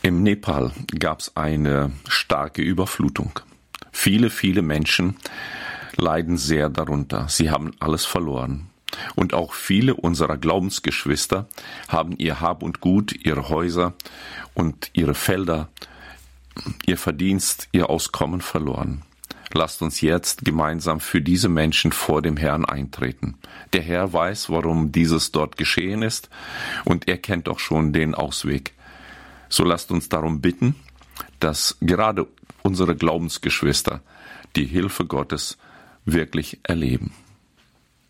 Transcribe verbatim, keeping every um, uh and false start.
Im Nepal gab es eine starke Überflutung. Viele, viele Menschen leiden sehr darunter. Sie haben alles verloren. Und auch viele unserer Glaubensgeschwister haben ihr Hab und Gut, ihre Häuser und ihre Felder, ihr Verdienst, ihr Auskommen verloren. Lasst uns jetzt gemeinsam für diese Menschen vor dem Herrn eintreten. Der Herr weiß, warum dieses dort geschehen ist, und er kennt auch schon den Ausweg. So lasst uns darum bitten, dass gerade unsere Glaubensgeschwister die Hilfe Gottes wirklich erleben.